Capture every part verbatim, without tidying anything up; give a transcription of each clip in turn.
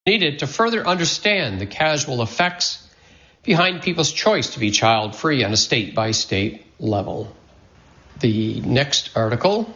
needed to further understand the causal effects behind people's choice to be child-free on a state-by-state level. The next article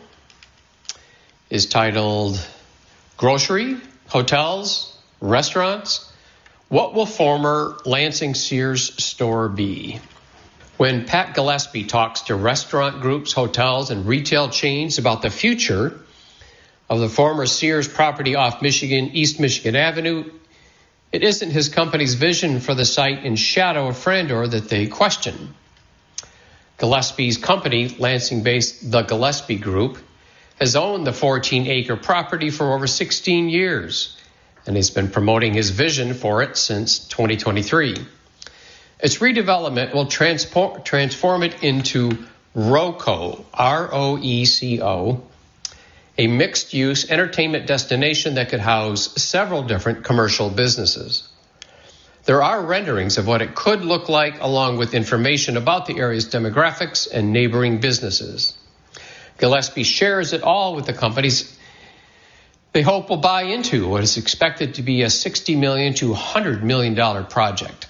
is titled Grocery, Hotels, Restaurants, What Will Former Lansing Sears Store Be? When Pat Gillespie talks to restaurant groups, hotels, and retail chains about the future of the former Sears property off Michigan, East Michigan Avenue, it isn't his company's vision for the site in shadow of Frandor that they question. Gillespie's company, Lansing-based The Gillespie Group, has owned the fourteen-acre property for over sixteen years, and he's been promoting his vision for it since twenty twenty-three. Its redevelopment will transform, transform it into ROCO, R O E C O, a mixed-use entertainment destination that could house several different commercial businesses. There are renderings of what it could look like, along with information about the area's demographics and neighboring businesses. Gillespie shares it all with the companies they hope will buy into what is expected to be a sixty million dollars to one hundred million dollars project.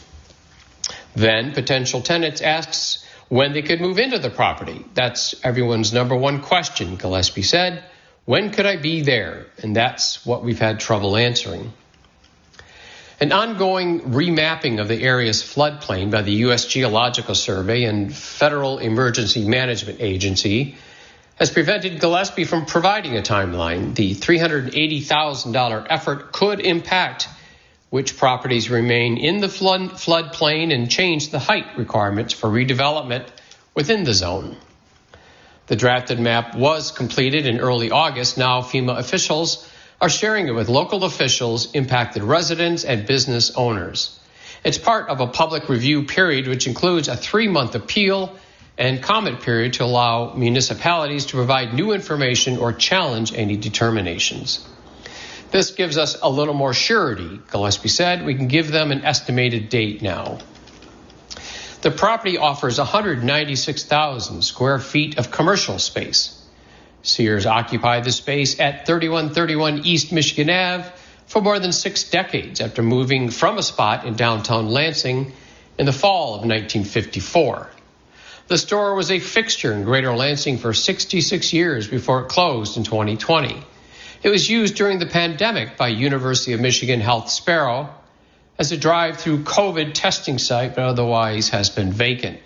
Then potential tenants asks when they could move into the property. That's everyone's number one question, Gillespie said. When could I be there? And that's what we've had trouble answering. An ongoing remapping of the area's floodplain by the U S Geological Survey and Federal Emergency Management Agency has prevented Gillespie from providing a timeline. The three hundred eighty thousand dollars effort could impact which properties remain in the flood floodplain and change the height requirements for redevelopment within the zone. The drafted map was completed in early August. Now FEMA officials are sharing it with local officials, impacted residents, and business owners. It's part of a public review period, which includes a three-month appeal and comment period to allow municipalities to provide new information or challenge any determinations. This gives us a little more surety, Gillespie said. We can give them an estimated date now. The property offers one hundred ninety-six thousand square feet of commercial space. Sears occupied the space at thirty-one thirty-one East Michigan Avenue for more than six decades after moving from a spot in downtown Lansing in the fall of nineteen fifty-four. The store was a fixture in Greater Lansing for sixty-six years before it closed in twenty twenty. It was used during the pandemic by University of Michigan Health Sparrow as a drive-through COVID testing site, but otherwise has been vacant.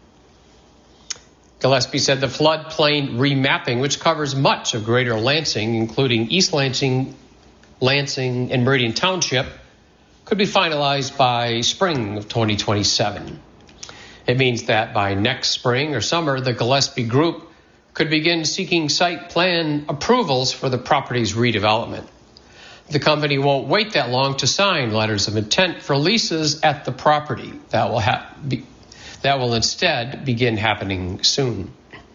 Gillespie said the floodplain remapping, which covers much of Greater Lansing, including East Lansing, Lansing, and Meridian Township, could be finalized by spring of twenty twenty-seven. It means that by next spring or summer, the Gillespie Group could begin seeking site plan approvals for the property's redevelopment. The company won't wait that long to sign letters of intent for leases at the property. That will, ha- be, that will instead begin happening soon.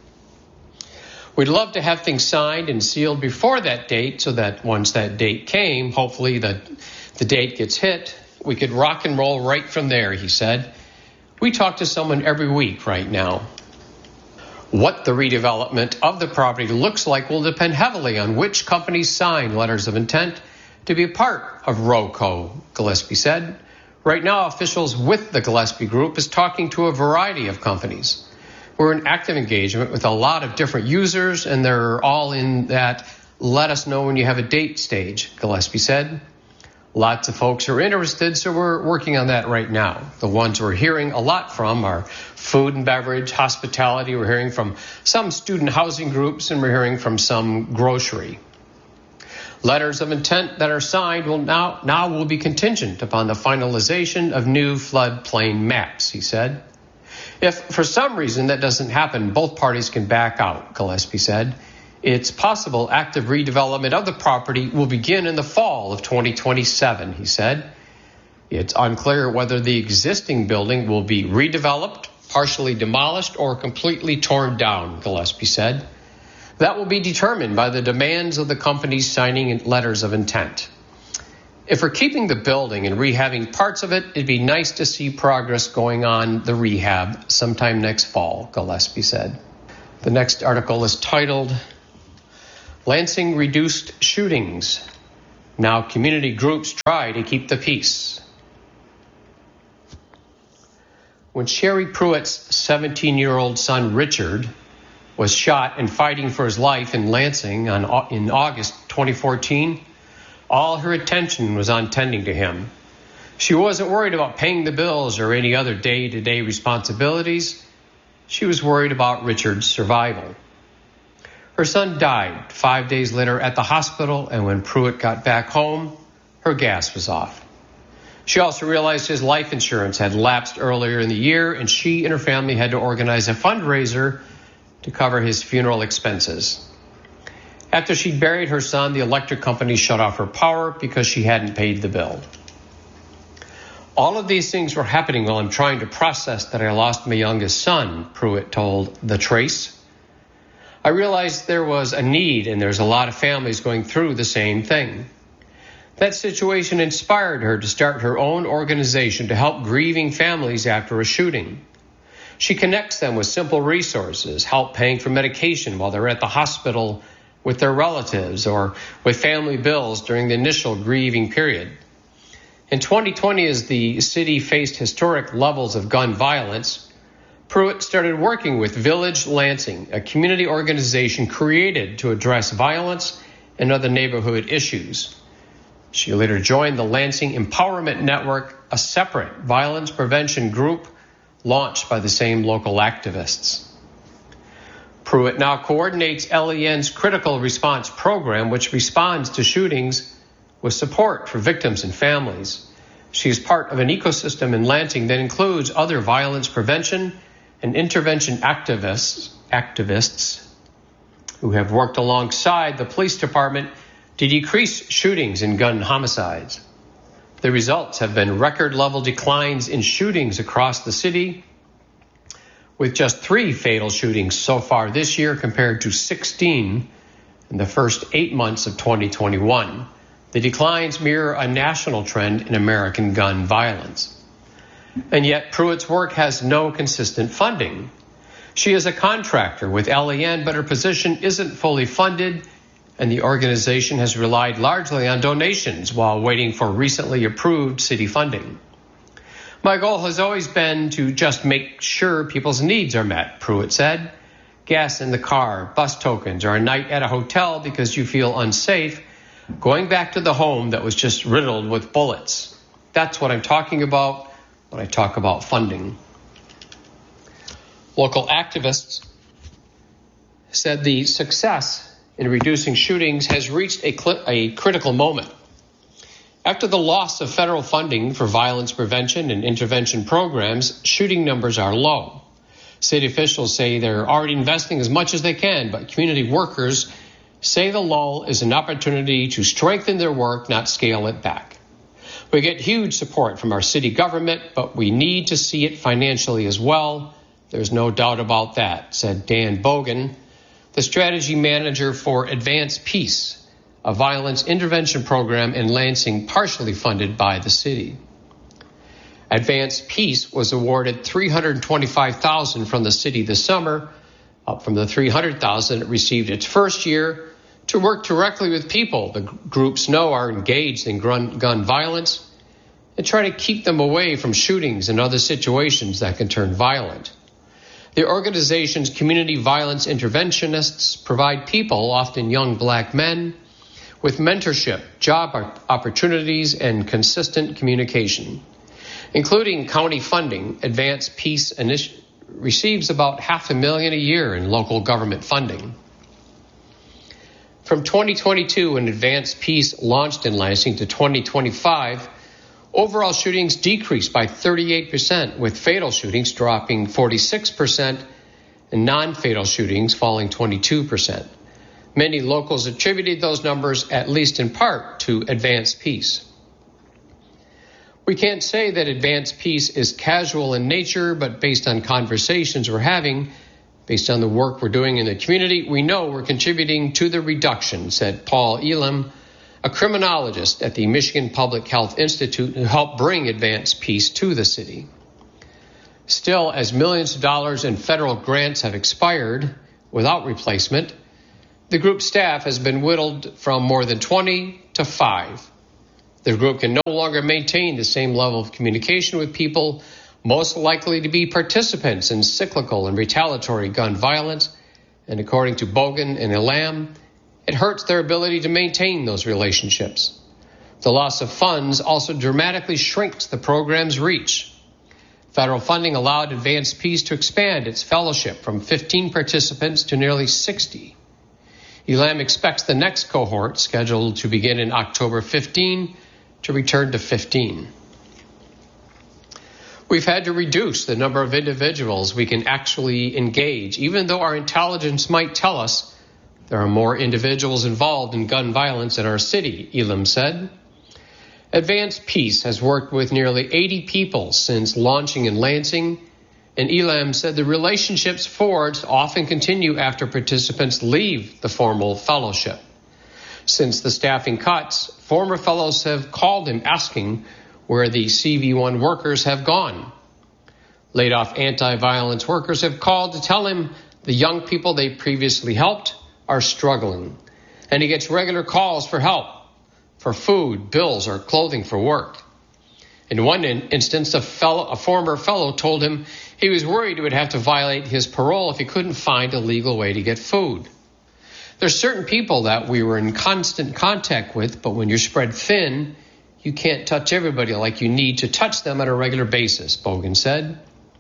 We'd love to have things signed and sealed before that date so that once that date came, hopefully the, the date gets hit, we could rock and roll right from there, he said. We talk to someone every week right now. What the redevelopment of the property looks like will depend heavily on which companies sign letters of intent to be a part of ROCO, Gillespie said. Right now, officials with the Gillespie Group is talking to a variety of companies. We're in active engagement with a lot of different users, and they're all in that let us know when you have a date stage, Gillespie said. Lots of folks are interested, so we're working on that right now. The ones we're hearing a lot from are food and beverage, hospitality. We're hearing from some student housing groups, and we're hearing from some grocery. Letters of intent that are signed will now, now will be contingent upon the finalization of new floodplain maps, he said. If for some reason that doesn't happen, both parties can back out, Gillespie said. It's possible active redevelopment of the property will begin in the fall of twenty twenty-seven, he said. It's unclear whether the existing building will be redeveloped, partially demolished, or completely torn down, Gillespie said. That will be determined by the demands of the companies signing letters of intent. If we're keeping the building and rehabbing parts of it, it'd be nice to see progress going on the rehab sometime next fall, Gillespie said. The next article is titled Lansing Reduced Shootings, Now community groups try to keep the peace. When Sherry Pruitt's seventeen-year-old son Richard was shot and fighting for his life in Lansing on, in August twenty fourteen, all her attention was on tending to him. She wasn't worried about paying the bills or any other day-to-day responsibilities. She was worried about Richard's survival. Her son died five days later at the hospital, and when Pruitt got back home, her gas was off. She also realized his life insurance had lapsed earlier in the year, and she and her family had to organize a fundraiser to cover his funeral expenses. After she buried her son, the electric company shut off her power because she hadn't paid the bill. All of these things were happening while I'm trying to process that I lost my youngest son, Pruitt told The Trace. I realized there was a need, and there's a lot of families going through the same thing. That situation inspired her to start her own organization to help grieving families after a shooting. She connects them with simple resources, help paying for medication while they're at the hospital with their relatives or with family bills during the initial grieving period. In twenty twenty, as the city faced historic levels of gun violence, Pruitt started working with Village Lansing, a community organization created to address violence and other neighborhood issues. She later joined the Lansing Empowerment Network, a separate violence prevention group launched by the same local activists. Pruitt now coordinates L E N's Critical Response Program, which responds to shootings with support for victims and families. She is part of an ecosystem in Lansing that includes other violence prevention and intervention activists, activists who have worked alongside the police department to decrease shootings and gun homicides. The results have been record-level declines in shootings across the city, with just three fatal shootings so far this year compared to sixteen in the first eight months of twenty twenty-one. The declines mirror a national trend in American gun violence. And yet Pruitt's work has no consistent funding. She is a contractor with L E N, but her position isn't fully funded, and the organization has relied largely on donations while waiting for recently approved city funding. My goal has always been to just make sure people's needs are met, Pruitt said. Gas in the car, bus tokens, or a night at a hotel because you feel unsafe, going back to the home that was just riddled with bullets. That's what I'm talking about when I talk about funding. Local activists said the success in reducing shootings has reached a, cl- a critical moment. After the loss of federal funding for violence prevention and intervention programs, shooting numbers are low. City officials say they're already investing as much as they can, but community workers say the lull is an opportunity to strengthen their work, not scale it back. We get huge support from our city government, but we need to see it financially as well. There's no doubt about that, said Dan Bogan, the strategy manager for Advance Peace, a violence intervention program in Lansing partially funded by the city. Advance Peace was awarded three hundred twenty-five thousand dollars from the city this summer, up from the three hundred thousand dollars it received its first year, to work directly with people the groups know are engaged in gun, gun violence and try to keep them away from shootings and other situations that can turn violent. The organization's community violence interventionists provide people, often young black men, with mentorship, job opportunities, and consistent communication. Including county funding, Advance Peace initi- receives about half a million a year in local government funding. From twenty twenty-two, when Advance Peace launched in Lansing, to twenty twenty-five, overall shootings decreased by thirty-eight percent, with fatal shootings dropping forty-six percent and non-fatal shootings falling twenty-two percent. Many locals attributed those numbers, at least in part, to Advance Peace. We can't say that Advance Peace is casual in nature, but based on conversations we're having, based on the work we're doing in the community, we know we're contributing to the reduction, said Paul Elam, a criminologist at the Michigan Public Health Institute who helped bring Advance Peace to the city. Still, as millions of dollars in federal grants have expired without replacement, the group staff has been whittled from more than twenty to five. The group can no longer maintain the same level of communication with people most likely to be participants in cyclical and retaliatory gun violence, and according to Bogan and Elam, it hurts their ability to maintain those relationships. The loss of funds also dramatically shrinks the program's reach. Federal funding allowed Advanced Peace to expand its fellowship from fifteen participants to nearly sixty. Elam expects the next cohort, scheduled to begin in October fifteenth, to return to fifteen. We've had to reduce the number of individuals we can actually engage, even though our intelligence might tell us there are more individuals involved in gun violence in our city, Elam said. Advanced Peace has worked with nearly eighty people since launching in Lansing, and Elam said the relationships forged often continue after participants leave the formal fellowship. Since the staffing cuts, former fellows have called him asking where the C V one workers have gone. Laid-off anti-violence workers have called to tell him the young people they previously helped are struggling, and he gets regular calls for help, for food, bills, or clothing for work. In one in- instance, a, fellow, a former fellow told him he was worried he would have to violate his parole if he couldn't find a legal way to get food. There's certain people that we were in constant contact with, but when you're spread thin, you can't touch everybody like you need to touch them on a regular basis, Bogan said.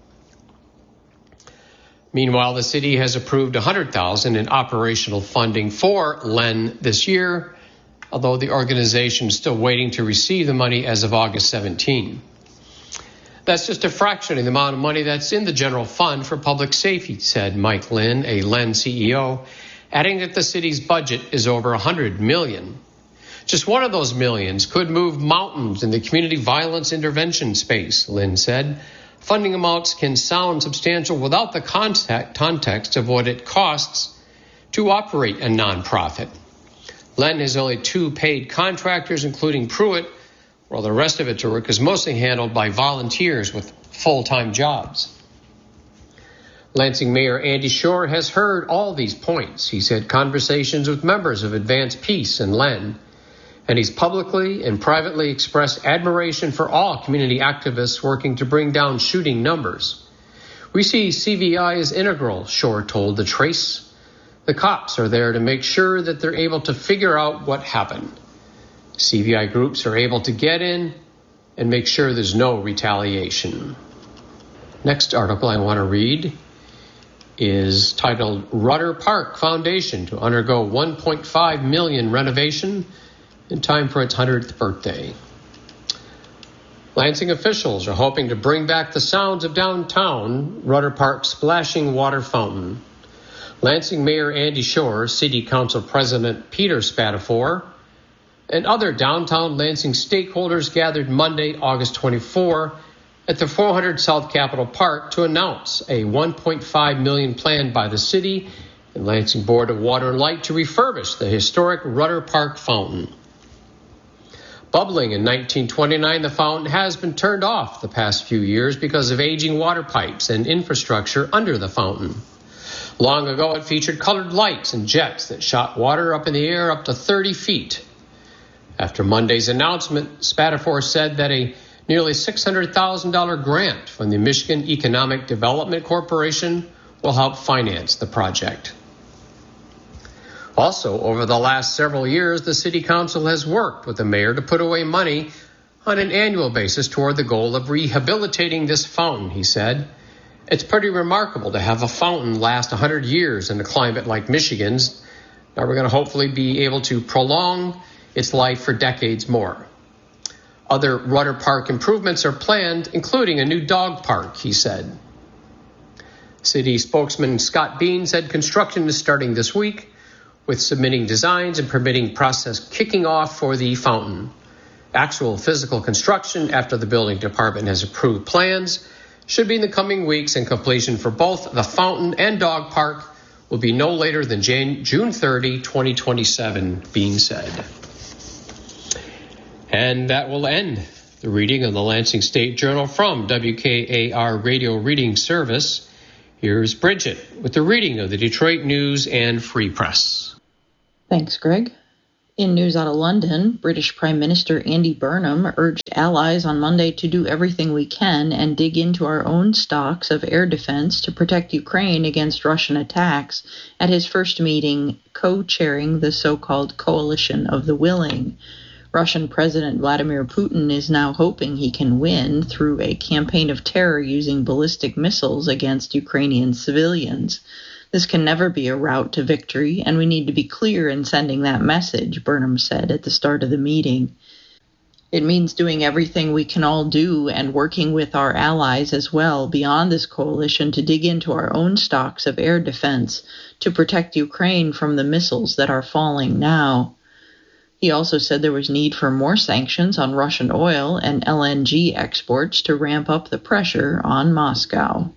Meanwhile, the city has approved one hundred thousand dollars in operational funding for L E N this year, although the organization is still waiting to receive the money as of August seventeenth. That's just a fraction of the amount of money that's in the general fund for public safety, said Mike Lynn, a L E N C E O, adding that the city's budget is over one hundred million dollars. Just one of those millions could move mountains in the community violence intervention space, Lynn said. Funding amounts can sound substantial without the context of what it costs to operate a nonprofit. L E N has only two paid contractors, including Pruitt, while the rest of its work is mostly handled by volunteers with full-time jobs. Lansing Mayor Andy Shore has heard all these points. He's had conversations with members of Advanced Peace and L E N, and he's publicly and privately expressed admiration for all community activists working to bring down shooting numbers. We see C V I as integral, Shore told The Trace. The cops are there to make sure that they're able to figure out what happened. C V I groups are able to get in and make sure there's no retaliation. Next article I want to read is titled Rudder Park Foundation to Undergo one point five million dollars Renovation in Time for its one hundredth birthday. Lansing officials are hoping to bring back the sounds of downtown Rudder Park's splashing water fountain. Lansing Mayor Andy Shore, City Council President Peter Spatafor, and other downtown Lansing stakeholders gathered Monday, August twenty-fourth, at the four hundred South Capitol Park to announce a one point five million dollars plan by the city and Lansing Board of Water and Light to refurbish the historic Rudder Park fountain. Bubbling in nineteen twenty-nine, the fountain has been turned off the past few years because of aging water pipes and infrastructure under the fountain. Long ago, it featured colored lights and jets that shot water up in the air up to thirty feet. After Monday's announcement, Spatafor said that a nearly six hundred thousand dollars grant from the Michigan Economic Development Corporation will help finance the project. Also, over the last several years, the City Council has worked with the mayor to put away money on an annual basis toward the goal of rehabilitating this fountain, he said. It's pretty remarkable to have a fountain last one hundred years in a climate like Michigan's. Now we're going to hopefully be able to prolong its life for decades more. Other Rudder Park improvements are planned, including a new dog park, he said. City spokesman Scott Bean said construction is starting this week, with submitting designs and permitting process kicking off for the fountain. Actual physical construction, after the building department has approved plans, should be in the coming weeks, and completion for both the fountain and dog park will be no later than June thirtieth, twenty twenty-seven, Bean said. And that will end the reading of the Lansing State Journal from W K A R Radio Reading Service. Here's Bridget with the reading of the Detroit News and Free Press. Thanks, Greg. In news out of London, British Prime Minister Andy Burnham urged allies on Monday to do everything we can and dig into our own stocks of air defense to protect Ukraine against Russian attacks at his first meeting co-chairing the so-called Coalition of the Willing. Russian President Vladimir Putin is now hoping he can win through a campaign of terror using ballistic missiles against Ukrainian civilians. This can never be a route to victory, and we need to be clear in sending that message, Burnham said at the start of the meeting. It means doing everything we can all do and working with our allies as well beyond this coalition to dig into our own stocks of air defense to protect Ukraine from the missiles that are falling now. He also said there was need for more sanctions on Russian oil and L N G exports to ramp up the pressure on Moscow.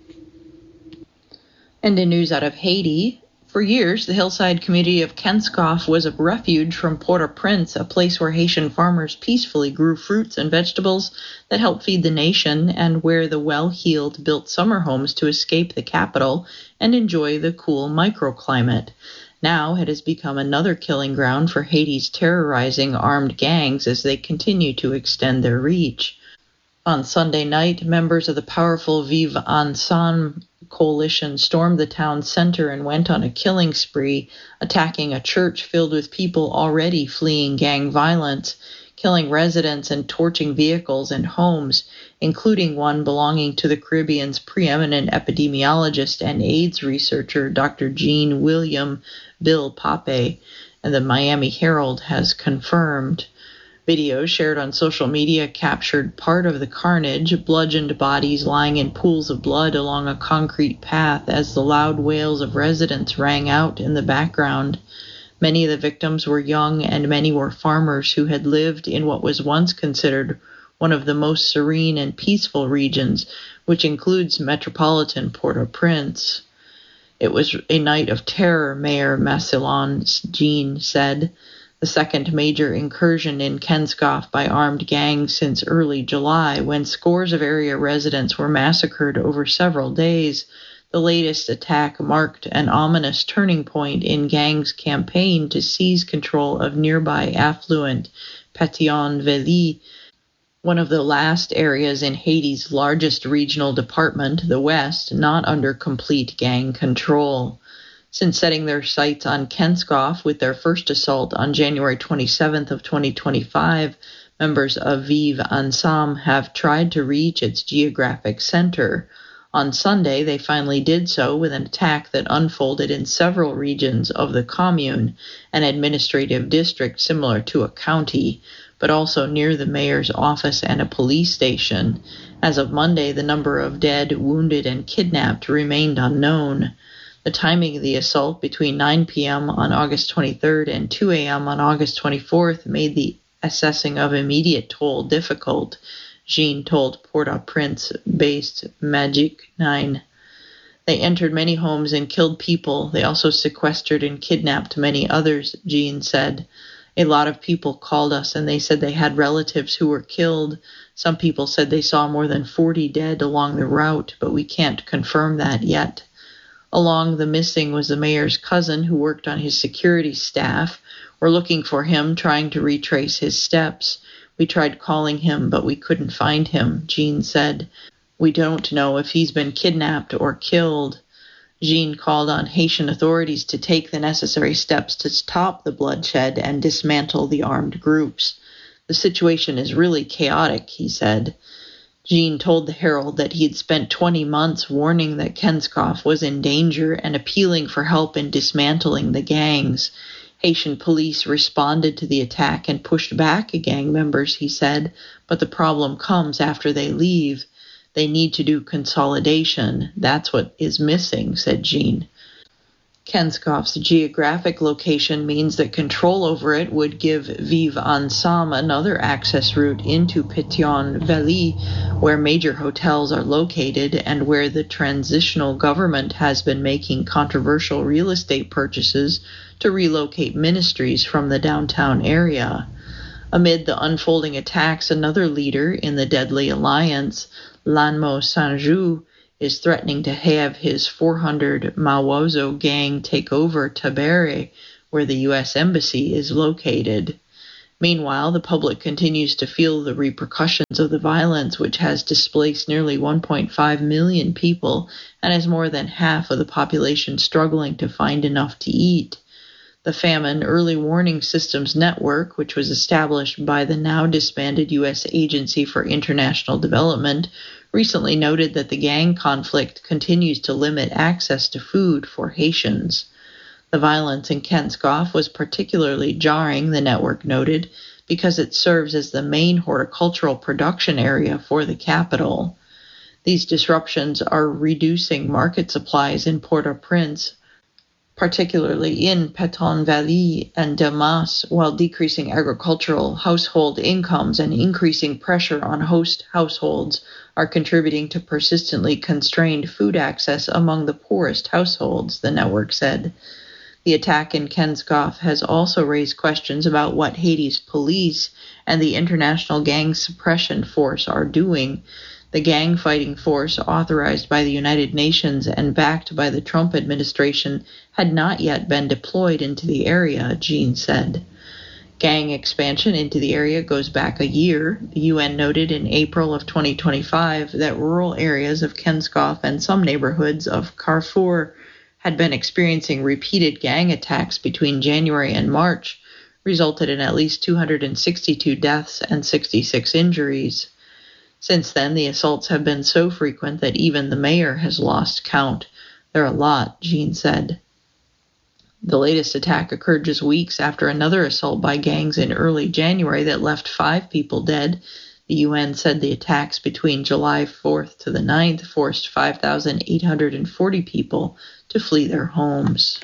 And in news out of Haiti, for years, the hillside community of Kenskoff was a refuge from Port-au-Prince, a place where Haitian farmers peacefully grew fruits and vegetables that helped feed the nation, and where the well-heeled built summer homes to escape the capital and enjoy the cool microclimate. Now it has become another killing ground for Haiti's terrorizing armed gangs as they continue to extend their reach. On Sunday night, members of the powerful Vive Ensemble coalition stormed the town center and went on a killing spree, attacking a church filled with people already fleeing gang violence, killing residents and torching vehicles and homes, including one belonging to the Caribbean's preeminent epidemiologist and AIDS researcher, Doctor Jean William Bill Pape, and the Miami Herald has confirmed. Videos shared on social media captured part of the carnage, bludgeoned bodies lying in pools of blood along a concrete path as the loud wails of residents rang out in the background. Many of the victims were young and many were farmers who had lived in what was once considered one of the most serene and peaceful regions, which includes metropolitan Port-au-Prince. It was a night of terror, Mayor Massillon Jean said. The second major incursion in Kenskoff by armed gangs since early July, when scores of area residents were massacred over several days. The latest attack marked an ominous turning point in gangs' campaign to seize control of nearby affluent Pétion-Vallée, one of the last areas in Haiti's largest regional department, the West, not under complete gang control. Since setting their sights on Kenskoff with their first assault on January twenty-seventh of twenty twenty-five, members of Vive Ensemble have tried to reach its geographic center. On Sunday, they finally did so with an attack that unfolded in several regions of the commune, an administrative district similar to a county, but also near the mayor's office and a police station. As of Monday, the number of dead, wounded, and kidnapped remained unknown. The timing of the assault between nine p.m. on August twenty-third and two a.m. on August twenty-fourth made the assessing of immediate toll difficult, Jean told Port-au-Prince-based Magic nine. They entered many homes and killed people. They also sequestered and kidnapped many others, Jean said. A lot of people called us and they said they had relatives who were killed. Some people said they saw more than forty dead along the route, but we can't confirm that yet. Along the missing was the mayor's cousin who worked on his security staff. We're looking for him, trying to retrace his steps. We tried calling him, but we couldn't find him, Jean said. We don't know if he's been kidnapped or killed. Jean called on Haitian authorities to take the necessary steps to stop the bloodshed and dismantle the armed groups. The situation is really chaotic, he said. Jean told the Herald that he had spent twenty months warning that Kenskoff was in danger and appealing for help in dismantling the gangs. Haitian police responded to the attack and pushed back gang members, he said, but the problem comes after they leave. They need to do consolidation. That's what is missing, said Jean. Kenskoff's geographic location means that control over it would give Vive Ensemble another access route into Pétion-Vallée, where major hotels are located and where the transitional government has been making controversial real estate purchases to relocate ministries from the downtown area. Amid the unfolding attacks, another leader in the deadly alliance, Lanmo Sanjou, is threatening to have his four hundred Mawozo gang take over Tabere, where the U S Embassy is located. Meanwhile, the public continues to feel the repercussions of the violence, which has displaced nearly one point five million people and has more than half of the population struggling to find enough to eat. The Famine Early Warning Systems Network, which was established by the now disbanded U S Agency for International Development, recently noted that the gang conflict continues to limit access to food for Haitians. The violence in Kenskoff was particularly jarring, the network noted, because it serves as the main horticultural production area for the capital. These disruptions are reducing market supplies in Port-au-Prince, particularly in Pétion-Vallée and Damas, while decreasing agricultural household incomes and increasing pressure on host households are contributing to persistently constrained food access among the poorest households, the network said. The attack in Kenskoff has also raised questions about what Haiti's police and the International Gang Suppression Force are doing. The gang fighting force, authorized by the United Nations and backed by the Trump administration, had not yet been deployed into the area, Jean said. Gang expansion into the area goes back a year. The U N noted in April of twenty twenty-five that rural areas of Kenskoff and some neighborhoods of Carrefour had been experiencing repeated gang attacks between January and March, resulted in at least two hundred sixty-two deaths and sixty-six injuries. Since then, the assaults have been so frequent that even the mayor has lost count. There are a lot, Jean said. The latest attack occurred just weeks after another assault by gangs in early January that left five people dead. The U N said the attacks between July fourth to the ninth forced five thousand eight hundred forty people to flee their homes.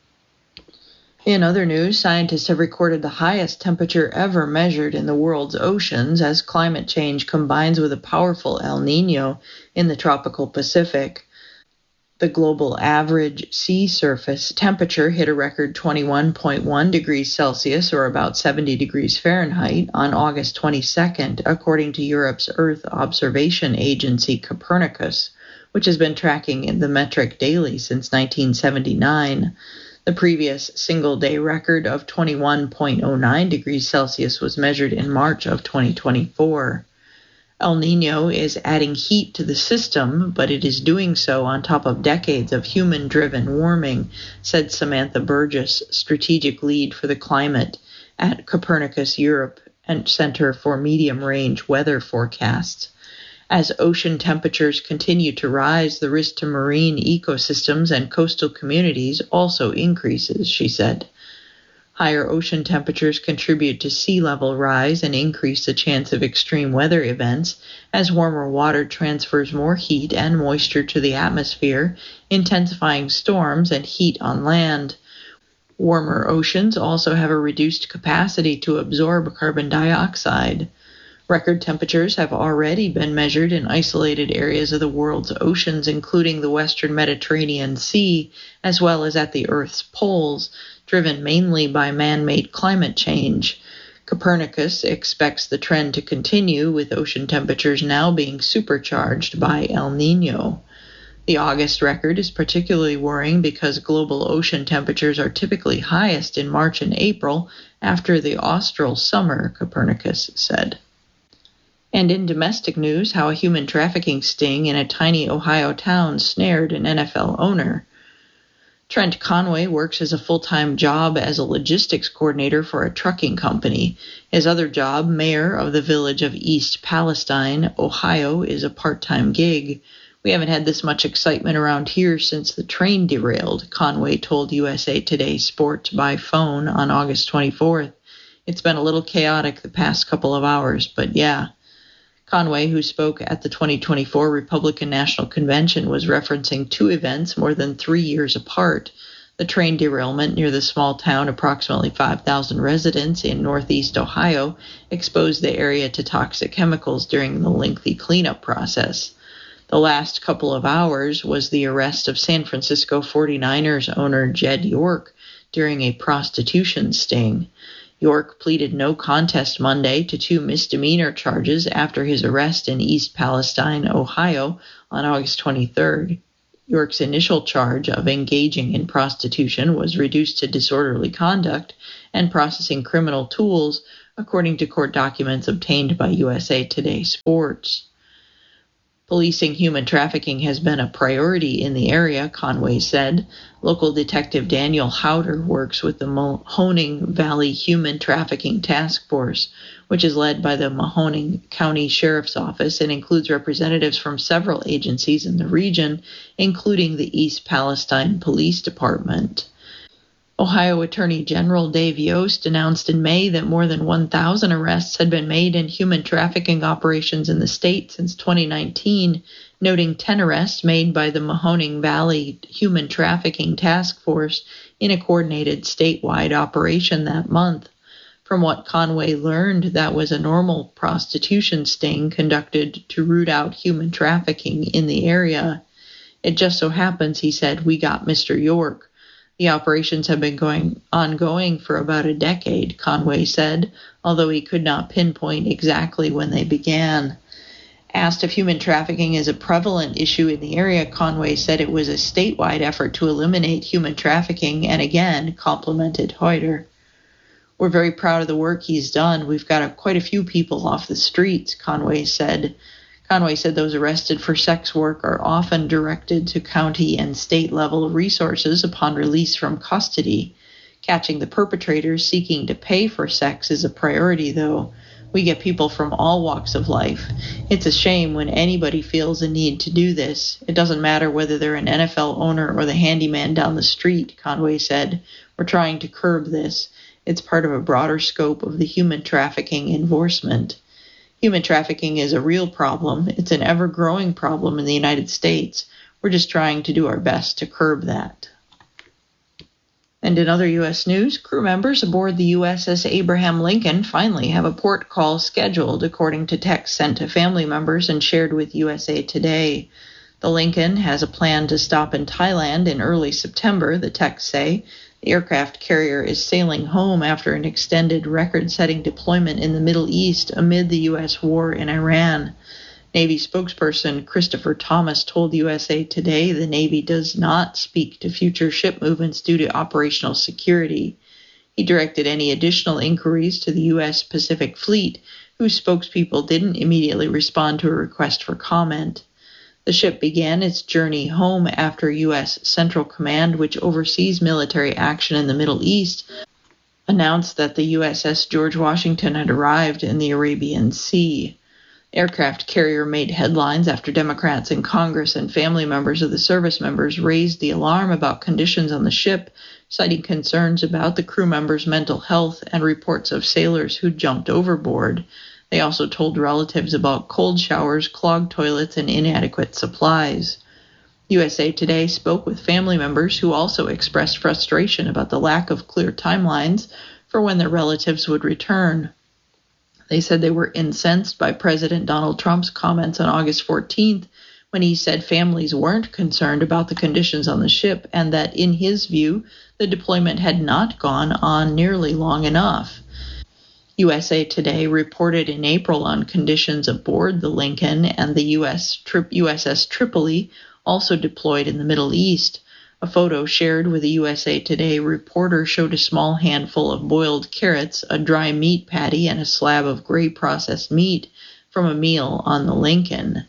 In other news, scientists have recorded the highest temperature ever measured in the world's oceans as climate change combines with a powerful El Niño in the tropical Pacific. The global average sea surface temperature hit a record twenty-one point one degrees Celsius, or about seventy degrees Fahrenheit, on August twenty-second, according to Europe's Earth Observation Agency Copernicus, which has been tracking the metric daily since nineteen seventy-nine. The previous single-day record of twenty-one point oh nine degrees Celsius was measured in March of twenty twenty-four. El Niño is adding heat to the system, but it is doing so on top of decades of human-driven warming, said Samantha Burgess, strategic lead for the climate at Copernicus Europe and Center for Medium-Range Weather Forecasts. As ocean temperatures continue to rise, the risk to marine ecosystems and coastal communities also increases, she said. Higher ocean temperatures contribute to sea level rise and increase the chance of extreme weather events as warmer water transfers more heat and moisture to the atmosphere, intensifying storms and heat on land. Warmer oceans also have a reduced capacity to absorb carbon dioxide. Record temperatures have already been measured in isolated areas of the world's oceans, including the western Mediterranean Sea, as well as at the Earth's poles, driven mainly by man-made climate change. Copernicus expects the trend to continue, with ocean temperatures now being supercharged by El Niño. The August record is particularly worrying because global ocean temperatures are typically highest in March and April after the austral summer, Copernicus said. And in domestic news, how a human trafficking sting in a tiny Ohio town snared an N F L owner. Trent Conway works as a full-time job as a logistics coordinator for a trucking company. His other job, mayor of the village of East Palestine, Ohio, is a part-time gig. We haven't had this much excitement around here since the train derailed, Conway told U S A Today Sport by phone on August twenty-fourth. It's been a little chaotic the past couple of hours, but yeah. Conway, who spoke at the twenty twenty-four Republican National Convention, was referencing two events more than three years apart. The train derailment near the small town, approximately five thousand residents in northeast Ohio, exposed the area to toxic chemicals during the lengthy cleanup process. The last couple of hours was the arrest of San Francisco forty-niners owner Jed York during a prostitution sting. York pleaded no contest Monday to two misdemeanor charges after his arrest in East Palestine, Ohio, on August twenty-third. York's initial charge of engaging in prostitution was reduced to disorderly conduct and processing criminal tools, according to court documents obtained by U S A Today Sports. Policing human trafficking has been a priority in the area, Conway said. Local detective Daniel Howder works with the Mahoning Valley Human Trafficking Task Force, which is led by the Mahoning County Sheriff's Office and includes representatives from several agencies in the region, including the East Palestine Police Department. Ohio Attorney General Dave Yost announced in May that more than one thousand arrests had been made in human trafficking operations in the state since twenty nineteen, noting ten arrests made by the Mahoning Valley Human Trafficking Task Force in a coordinated statewide operation that month. From what Conway learned, that was a normal prostitution sting conducted to root out human trafficking in the area. It just so happens, he said, we got Mister York. The operations have been going ongoing for about a decade, Conway said, although he could not pinpoint exactly when they began. Asked if human trafficking is a prevalent issue in the area, Conway said it was a statewide effort to eliminate human trafficking and again complimented Howder. We're very proud of the work he's done. We've got a, quite a few people off the streets, Conway said. Conway said those arrested for sex work are often directed to county and state-level resources upon release from custody. Catching the perpetrators seeking to pay for sex is a priority, though. We get people from all walks of life. It's a shame when anybody feels a need to do this. It doesn't matter whether they're an N F L owner or the handyman down the street, Conway said. We're trying to curb this. It's part of a broader scope of the human trafficking enforcement. Human trafficking is a real problem. It's an ever-growing problem in the United States. We're just trying to do our best to curb that. And in other U S news, crew members aboard the U S S Abraham Lincoln finally have a port call scheduled, according to texts sent to family members and shared with U S A Today. The Lincoln has a plan to stop in Thailand in early September, the texts say. The aircraft carrier is sailing home after an extended record-setting deployment in the Middle East amid the U S war in Iran. Navy spokesperson Christopher Thomas told U S A Today the Navy does not speak to future ship movements due to operational security. He directed any additional inquiries to the U S Pacific Fleet, whose spokespeople didn't immediately respond to a request for comment. The ship began its journey home after U S Central Command, which oversees military action in the Middle East, announced that the U S S George Washington had arrived in the Arabian Sea. The aircraft carrier made headlines after Democrats in Congress and family members of the service members raised the alarm about conditions on the ship, citing concerns about the crew members' mental health and reports of sailors who jumped overboard. They also told relatives about cold showers, clogged toilets, and inadequate supplies. U S A Today spoke with family members who also expressed frustration about the lack of clear timelines for when their relatives would return. They said they were incensed by President Donald Trump's comments on August fourteenth when he said families weren't concerned about the conditions on the ship and that, in his view, the deployment had not gone on nearly long enough. U S A Today reported in April on conditions aboard the Lincoln and the U S Tri- U S S Tripoli, also deployed in the Middle East. A photo shared with a U S A Today reporter showed a small handful of boiled carrots, a dry meat patty, and a slab of gray processed meat from a meal on the Lincoln.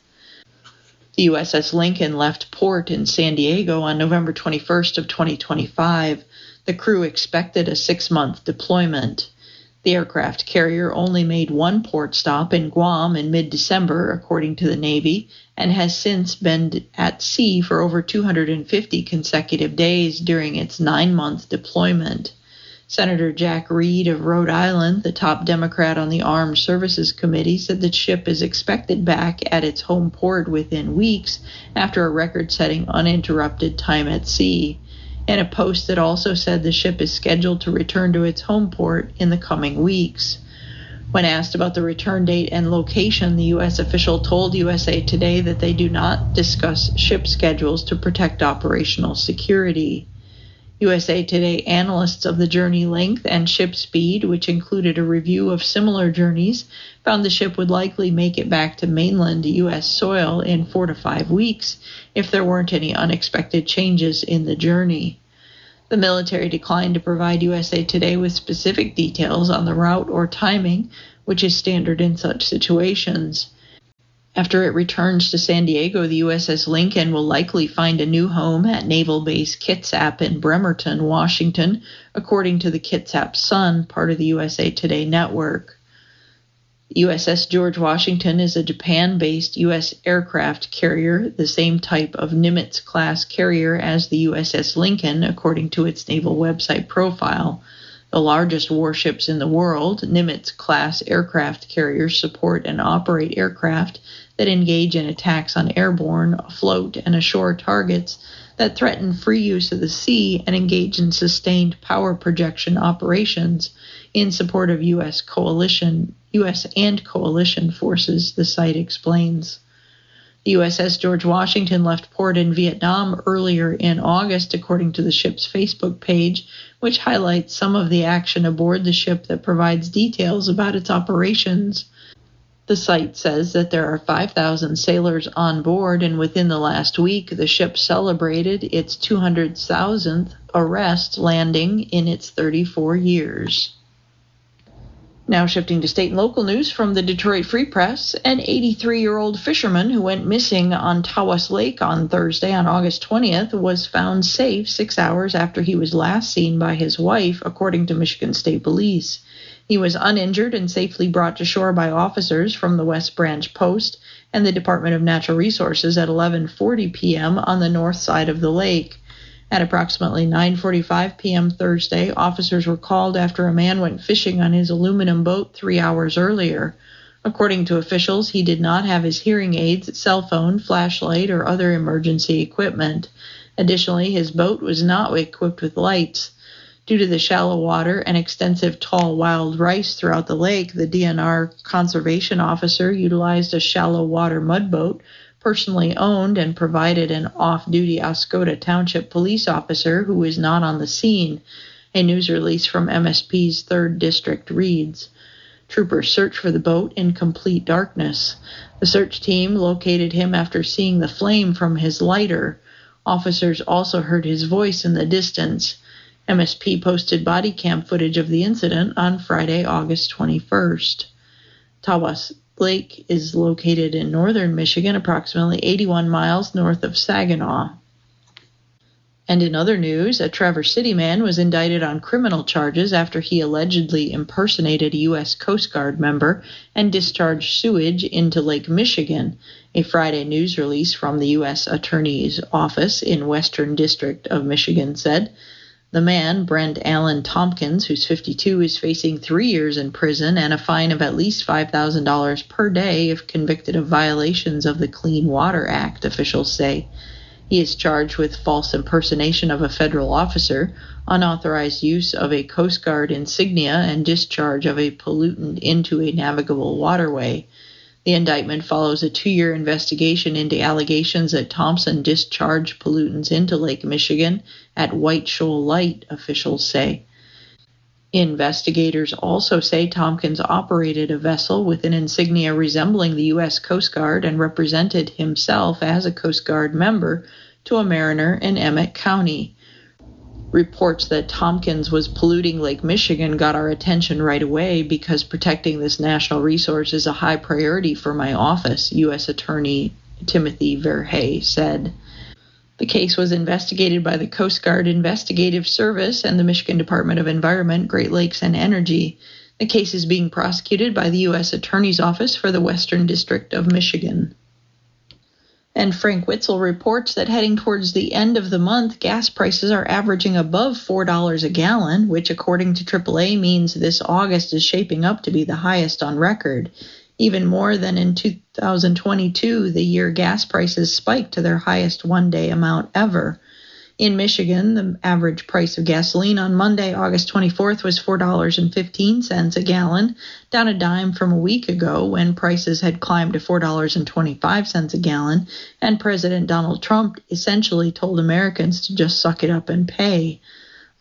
The U S S Lincoln left port in San Diego on November twenty-first of twenty twenty-five. The crew expected a six-month deployment. The aircraft carrier only made one port stop in Guam in mid-December, according to the Navy, and has since been at sea for over two hundred fifty consecutive days during its nine-month deployment. Senator Jack Reed of Rhode Island, the top Democrat on the Armed Services Committee, said the ship is expected back at its home port within weeks after a record-setting uninterrupted time at sea. In a post that also said the ship is scheduled to return to its home port in the coming weeks. When asked about the return date and location, the U S official told U S A Today that they do not discuss ship schedules to protect operational security. U S A Today analysts of the journey length and ship speed, which included a review of similar journeys, found the ship would likely make it back to mainland U S soil in four to five weeks if there weren't any unexpected changes in the journey. The military declined to provide U S A Today with specific details on the route or timing, which is standard in such situations. After it returns to San Diego, the U S S Lincoln will likely find a new home at Naval Base Kitsap in Bremerton, Washington, according to the Kitsap Sun, part of the U S A Today network. U S S George Washington is a Japan-based U S aircraft carrier, the same type of Nimitz-class carrier as the U S S Lincoln, according to its naval website profile. The largest warships in the world, Nimitz-class aircraft carriers support and operate aircraft that engage in attacks on airborne, afloat, and ashore targets that threaten free use of the sea and engage in sustained power projection operations in support of U S coalition, U S and coalition forces, the site explains. The U S S George Washington left port in Vietnam earlier in August, according to the ship's Facebook page, which highlights some of the action aboard the ship that provides details about its operations. The site says that there are five thousand sailors on board, and within the last week, the ship celebrated its two hundred thousandth arrest landing in its thirty-four years. Now shifting to state and local news from the Detroit Free Press, an eighty-three-year-old fisherman who went missing on Tawas Lake on Thursday on August twentieth was found safe six hours after he was last seen by his wife, according to Michigan State Police. He was uninjured and safely brought to shore by officers from the West Branch Post and the Department of Natural Resources at eleven forty p.m. on the north side of the lake. At approximately nine forty-five p.m. Thursday, officers were called after a man went fishing on his aluminum boat three hours earlier. According to officials, he did not have his hearing aids, cell phone, flashlight, or other emergency equipment. Additionally, his boat was not equipped with lights. Due to the shallow water and extensive tall wild rice throughout the lake, the D N R conservation officer utilized a shallow water mud boat, personally owned, and provided an off-duty Oscoda Township police officer who was not on the scene. A news release from M S P's third District reads, "Troopers searched for the boat in complete darkness. The search team located him after seeing the flame from his lighter. Officers also heard his voice in the distance." M S P posted body cam footage of the incident on Friday, August twenty-first. Tawas Lake is located in northern Michigan, approximately eighty-one miles north of Saginaw. And in other news, a Traverse City man was indicted on criminal charges after he allegedly impersonated a U S Coast Guard member and discharged sewage into Lake Michigan. A Friday news release from the U S Attorney's Office in Western District of Michigan said, "The man, Brent Allen Tompkins, who's fifty-two, is facing three years in prison and a fine of at least five thousand dollars per day if convicted of violations of the Clean Water Act," officials say. He is charged with false impersonation of a federal officer, unauthorized use of a Coast Guard insignia, and discharge of a pollutant into a navigable waterway. The indictment follows a two-year investigation into allegations that Thompson discharged pollutants into Lake Michigan at White Shoal Light, officials say. Investigators also say Tompkins operated a vessel with an insignia resembling the U S Coast Guard and represented himself as a Coast Guard member to a mariner in Emmett County. Reports that Tompkins was polluting Lake Michigan got our attention right away because protecting this national resource is a high priority for my office, U S Attorney Timothy Verhey said. The case was investigated by the Coast Guard Investigative Service and the Michigan Department of Environment, Great Lakes, and Energy. The case is being prosecuted by the U S Attorney's Office for the Western District of Michigan. And Frank Witzel reports that heading towards the end of the month, gas prices are averaging above four dollars a gallon, which according to triple A means this August is shaping up to be the highest on record. Even more than in two thousand twenty-two, the year gas prices spiked to their highest one-day amount ever. In Michigan, the average price of gasoline on Monday, August twenty-fourth, was four dollars and fifteen cents a gallon, down a dime from a week ago when prices had climbed to four dollars and twenty-five cents a gallon, and President Donald Trump essentially told Americans to just suck it up and pay.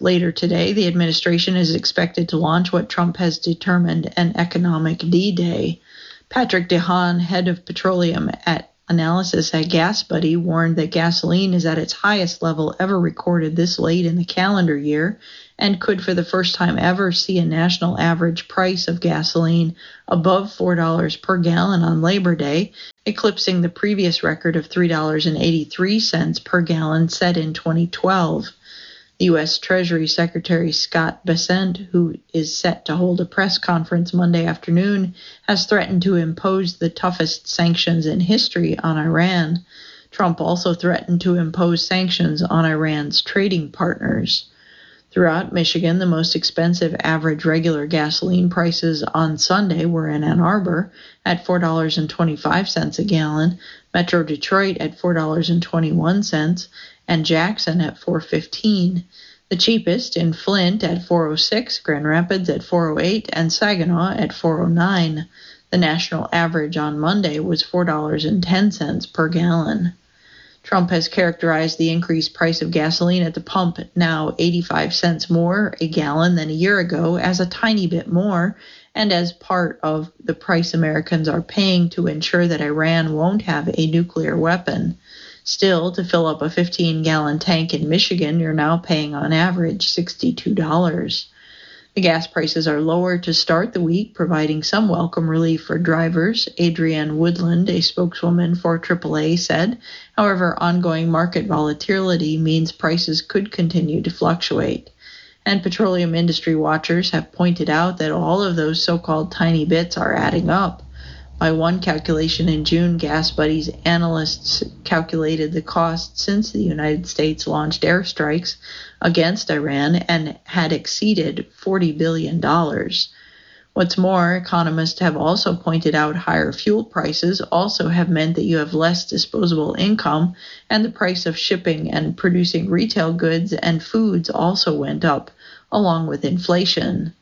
Later today, the administration is expected to launch what Trump has determined an economic D-Day. Patrick DeHaan, head of petroleum at analysis at GasBuddy, warned that gasoline is at its highest level ever recorded this late in the calendar year and could for the first time ever see a national average price of gasoline above four dollars per gallon on Labor Day, eclipsing the previous record of three dollars and eighty-three cents per gallon set in twenty twelve. The U S Treasury Secretary Scott Bessent, who is set to hold a press conference Monday afternoon, has threatened to impose the toughest sanctions in history on Iran. Trump also threatened to impose sanctions on Iran's trading partners. Throughout Michigan, the most expensive average regular gasoline prices on Sunday were in Ann Arbor at four dollars and twenty-five cents a gallon, Metro Detroit at four dollars and twenty-one cents, and Jackson at four dollars and fifteen cents. The cheapest in Flint at four dollars and six cents, Grand Rapids at four dollars and eight cents, and Saginaw at four dollars and nine cents. The national average on Monday was four dollars and ten cents per gallon. Trump has characterized the increased price of gasoline at the pump, now eighty-five cents more a gallon than a year ago, as a tiny bit more, and as part of the price Americans are paying to ensure that Iran won't have a nuclear weapon. Still, to fill up a fifteen-gallon tank in Michigan, you're now paying on average sixty-two dollars. The gas prices are lower to start the week, providing some welcome relief for drivers, Adrienne Woodland, a spokeswoman for triple A, said. However, ongoing market volatility means prices could continue to fluctuate. And petroleum industry watchers have pointed out that all of those so-called tiny bits are adding up. By one calculation in June, GasBuddy's analysts calculated the cost since the United States launched airstrikes against Iran and had exceeded forty billion dollars. What's more, economists have also pointed out higher fuel prices also have meant that you have less disposable income, and the price of shipping and producing retail goods and foods also went up, along with inflation.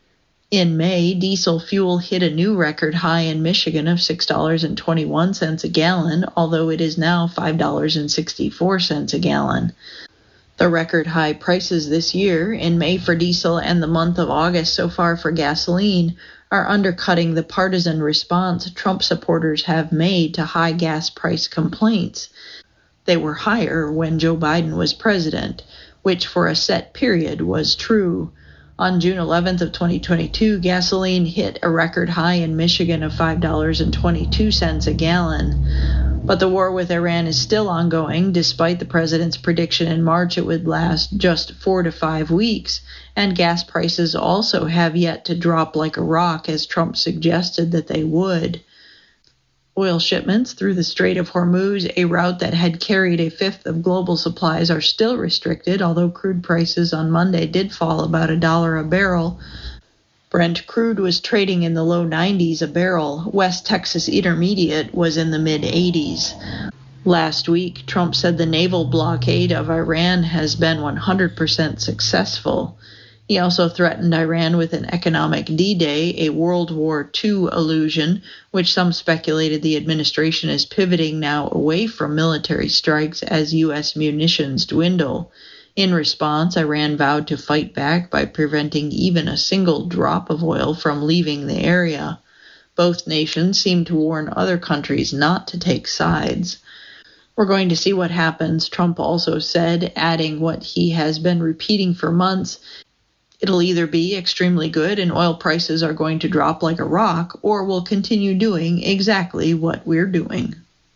In May, diesel fuel hit a new record high in Michigan of six dollars and twenty-one cents a gallon, although it is now five dollars and sixty-four cents a gallon. The record high prices this year, in May for diesel and the month of August so far for gasoline, are undercutting the partisan response Trump supporters have made to high gas price complaints. They were higher when Joe Biden was president, which for a set period was true. On June eleventh of twenty twenty-two, gasoline hit a record high in Michigan of five dollars and twenty-two cents a gallon. But the war with Iran is still ongoing, despite the president's prediction in March it would last just four to five weeks, and gas prices also have yet to drop like a rock, as Trump suggested that they would. Oil shipments through the Strait of Hormuz, a route that had carried a fifth of global supplies, are still restricted, although crude prices on Monday did fall about a dollar a barrel. Brent crude was trading in the low nineties a barrel. West Texas Intermediate was in the mid-eighties. Last week, Trump said the naval blockade of Iran has been one hundred percent successful. He also threatened Iran with an economic D-Day, a World War Two allusion, which some speculated the administration is pivoting now away from military strikes as U S munitions dwindle. In response, Iran vowed to fight back by preventing even a single drop of oil from leaving the area. Both nations seem to warn other countries not to take sides. We're going to see what happens, Trump also said, adding what he has been repeating for months. It'll either be extremely good and oil prices are going to drop like a rock, or we'll continue doing exactly what we're doing.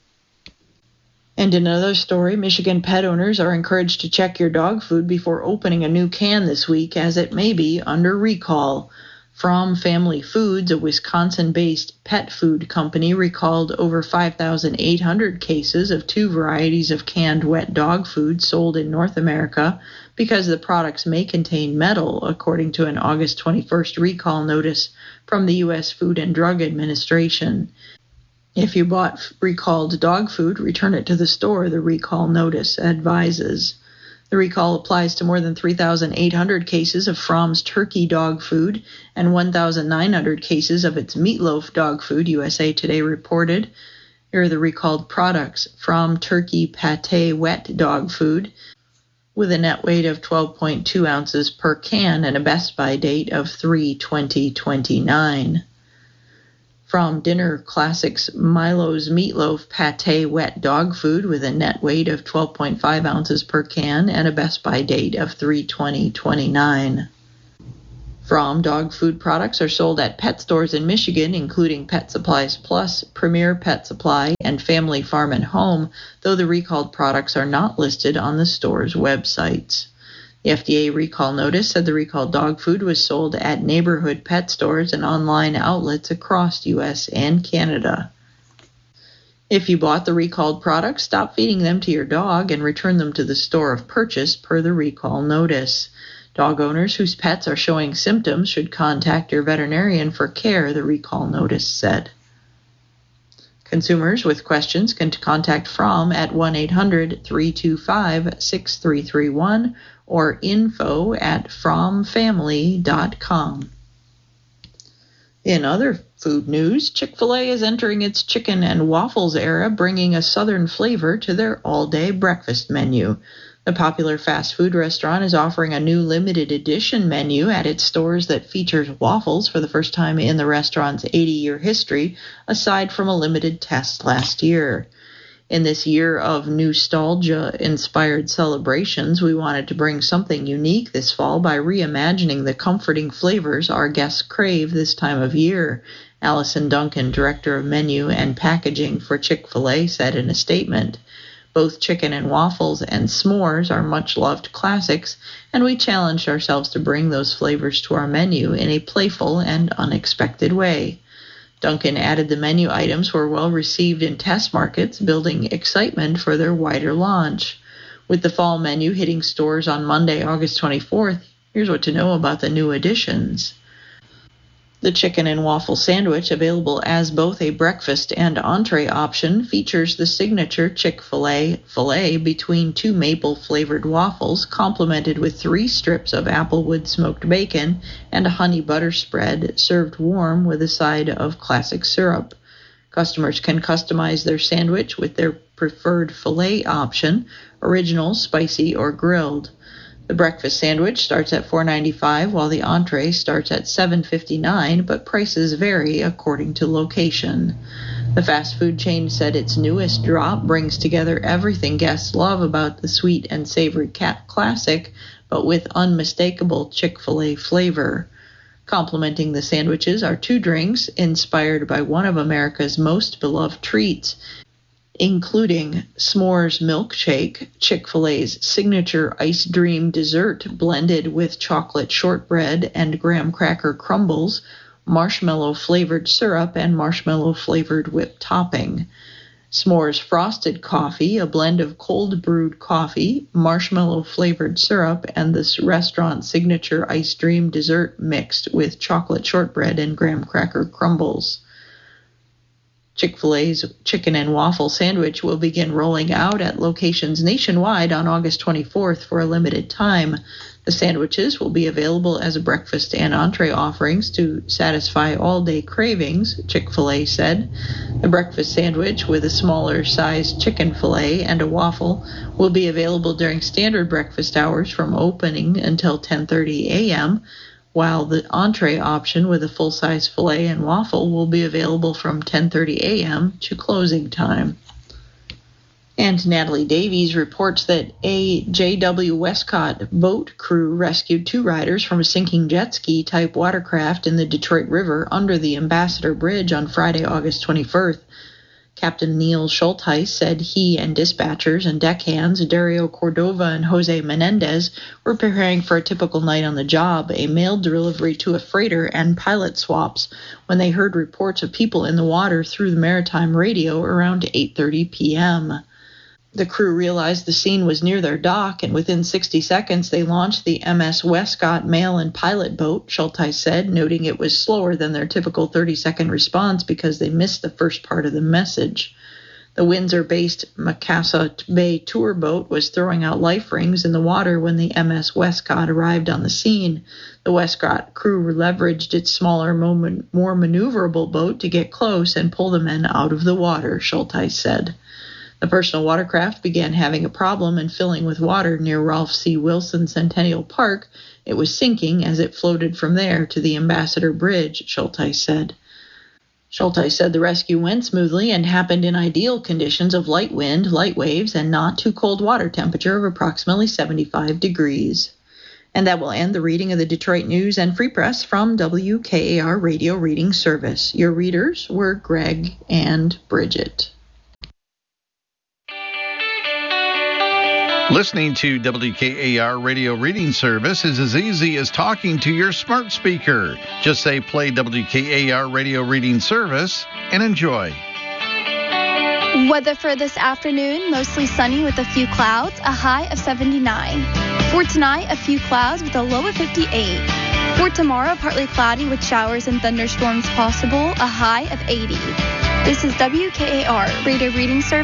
And in another story, Michigan pet owners are encouraged to check your dog food before opening a new can this week, as it may be under recall. Fromm Family Foods, a Wisconsin-based pet food company, recalled over five thousand eight hundred cases of two varieties of canned wet dog food sold in North America because the products may contain metal, according to an August twenty-first recall notice from the U S Food and Drug Administration. If you bought recalled dog food, return it to the store, the recall notice advises. The recall applies to more than three thousand eight hundred cases of Fromm's turkey dog food and one thousand nine hundred cases of its meatloaf dog food, U S A Today reported. Here are the recalled products: Fromm turkey pate wet dog food, with a net weight of twelve point two ounces per can and a best by date of three twenty twenty-nine. From Dinner Classics, Milo's Meatloaf Pate Wet Dog Food with a net weight of twelve point five ounces per can and a best by date of three twenty twenty-nine. From dog food products are sold at pet stores in Michigan, including Pet Supplies Plus, Premier Pet Supply, and Family Farm and Home, though the recalled products are not listed on the store's websites. The F D A recall notice said the recalled dog food was sold at neighborhood pet stores and online outlets across U S and Canada. If you bought the recalled products, stop feeding them to your dog and return them to the store of purchase per the recall notice. Dog owners whose pets are showing symptoms should contact your veterinarian for care, the recall notice said. Consumers with questions can contact Fromm at one eight hundred, three two five, six three three one or info at fromm family dot com. In other food news, Chick-fil-A is entering its chicken and waffles era, bringing a southern flavor to their all-day breakfast menu. The popular fast food restaurant is offering a new limited edition menu at its stores that features waffles for the first time in the restaurant's eighty-year history, aside from a limited test last year. In this year of nostalgia-inspired celebrations, we wanted to bring something unique this fall by reimagining the comforting flavors our guests crave this time of year, Allison Duncan, Director of Menu and Packaging for Chick-fil-A, said in a statement. Both chicken and waffles and s'mores are much-loved classics, and we challenged ourselves to bring those flavors to our menu in a playful and unexpected way. Duncan added the menu items were well received in test markets, building excitement for their wider launch. With the fall menu hitting stores on Monday, August twenty-fourth, here's what to know about the new additions. The chicken and waffle sandwich, available as both a breakfast and entree option, features the signature Chick-fil-A filet between two maple-flavored waffles, complemented with three strips of applewood smoked bacon and a honey butter spread, served warm with a side of classic syrup. Customers can customize their sandwich with their preferred filet option, original, spicy, or grilled. The breakfast sandwich starts at four dollars and ninety-five cents, while the entree starts at seven dollars and fifty-nine cents, but prices vary according to location. The fast food chain said its newest drop brings together everything guests love about the sweet and savory cat classic, but with unmistakable Chick-fil-A flavor. Complementing the sandwiches are two drinks inspired by one of America's most beloved treats, including S'mores Milkshake, Chick-fil-A's signature Ice Dream dessert blended with chocolate shortbread and graham cracker crumbles, marshmallow-flavored syrup, and marshmallow-flavored whipped topping. S'mores Frosted Coffee, a blend of cold-brewed coffee, marshmallow-flavored syrup, and the restaurant's signature Ice Dream dessert mixed with chocolate shortbread and graham cracker crumbles. Chick-fil-A's chicken and waffle sandwich will begin rolling out at locations nationwide on August twenty-fourth for a limited time. The sandwiches will be available as a breakfast and entree offerings to satisfy all-day cravings, Chick-fil-A said. The breakfast sandwich with a smaller sized chicken fillet and a waffle will be available during standard breakfast hours from opening until ten thirty a.m., while the entree option with a full-size filet and waffle will be available from ten thirty a.m. to closing time. And Natalie Davies reports that a J W Westcott boat crew rescued two riders from a sinking jet ski-type watercraft in the Detroit River under the Ambassador Bridge on Friday, August twenty-fourth. Captain Neil Schultheis said he and dispatchers and deckhands Dario Cordova and Jose Menendez were preparing for a typical night on the job, a mail delivery to a freighter and pilot swaps, when they heard reports of people in the water through the maritime radio around eight thirty p.m. The crew realized the scene was near their dock, and within sixty seconds they launched the M S Westcott mail and pilot boat, Schultheis said, noting it was slower than their typical thirty-second response because they missed the first part of the message. The Windsor-based Macassa Bay tour boat was throwing out life rings in the water when the M S Westcott arrived on the scene. The Westcott crew leveraged its smaller, more maneuverable boat to get close and pull the men out of the water, Schultheis said. The personal watercraft began having a problem and filling with water near Ralph C. Wilson Centennial Park. It was sinking as it floated from there to the Ambassador Bridge, Schulteis said. Schulteis said the rescue went smoothly and happened in ideal conditions of light wind, light waves, and not too cold water temperature of approximately seventy-five degrees. And that will end the reading of the Detroit News and Free Press from W K A R Radio Reading Service. Your readers were Greg and Bridget. Listening to W K A R Radio Reading Service is as easy as talking to your smart speaker. Just say play W K A R Radio Reading Service and enjoy. Weather for this afternoon, mostly sunny with a few clouds, a high of seventy-nine. For tonight, a few clouds with a low of fifty-eight. For tomorrow, partly cloudy with showers and thunderstorms possible, a high of eighty. This is W K A R Radio Reading Service.